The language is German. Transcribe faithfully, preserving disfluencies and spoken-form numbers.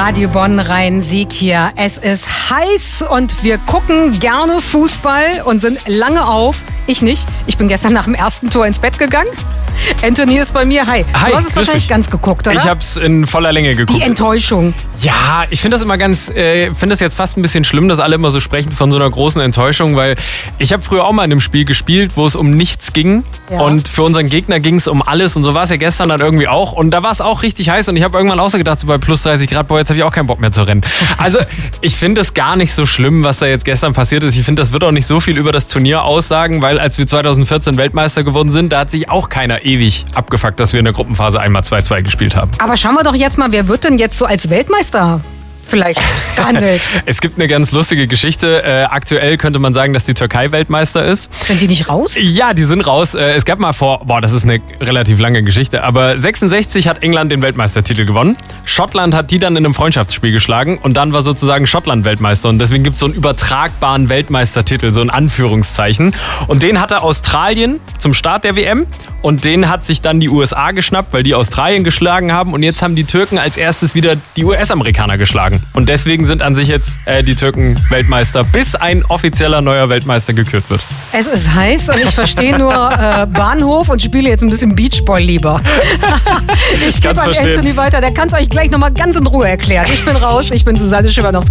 Radio Bonn, Rhein-Sieg hier. Es ist heiß und wir gucken gerne Fußball und sind lange auf. Ich nicht. Ich bin gestern nach dem ersten Tor ins Bett gegangen. Anthony ist bei mir. Hi. Hi, du hast es wahrscheinlich dich. ganz geguckt, oder? Ich habe es in voller Länge geguckt. Die Enttäuschung. Ja, ich finde das immer ganz, äh, finde das jetzt fast ein bisschen schlimm, dass alle immer so sprechen von so einer großen Enttäuschung, weil ich habe früher auch mal in einem Spiel gespielt, wo es um nichts ging Ja. und für unseren Gegner ging es um alles und so war es ja gestern dann irgendwie auch und da war es auch richtig heiß und ich habe irgendwann auch so gedacht, so bei plus dreißig Grad, boah, jetzt habe ich auch keinen Bock mehr zu rennen. Also ich finde es gar nicht so schlimm, was da jetzt gestern passiert ist. Ich finde, das wird auch nicht so viel über das Turnier aussagen, weil als wir zweitausendvierzehn Weltmeister geworden sind, da hat sich auch keiner ewig abgefuckt, dass wir in der Gruppenphase einmal zwei zwei gespielt haben. Aber schauen wir doch jetzt mal, wer wird denn jetzt so als Weltmeister vielleicht gehandelt? Es gibt eine ganz lustige Geschichte. Äh, aktuell könnte man sagen, dass die Türkei Weltmeister ist. Sind die nicht raus? Ja, die sind raus. Äh, es gab mal vor, boah, das ist eine relativ lange Geschichte, aber sechsundsechzig hat England den Weltmeistertitel gewonnen. Schottland hat die dann in einem Freundschaftsspiel geschlagen und dann war sozusagen Schottland Weltmeister und deswegen gibt es so einen übertragbaren Weltmeistertitel, so ein Anführungszeichen. Und den hatte Australien zum Start der W M und den hat sich dann die U S A geschnappt, weil die Australien geschlagen haben und jetzt haben die Türken als erstes wieder die U S-Amerikaner geschlagen. Und deswegen sind an sich jetzt äh, die Türken Weltmeister, bis ein offizieller neuer Weltmeister gekürt wird. Es ist heiß und ich verstehe nur äh, Bahnhof und spiele jetzt ein bisschen Beachball lieber. Ich gebe an verstehen. Anthony weiter, der kann es euch gleich nochmal ganz in Ruhe erklären. Ich bin raus, ich bin Susanne Schimanowski.